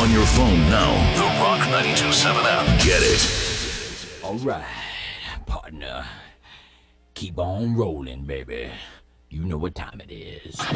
on your phone now. The Rock 92.7 app. Get it. Alright, partner. Keep on rolling, baby. You know what time it is.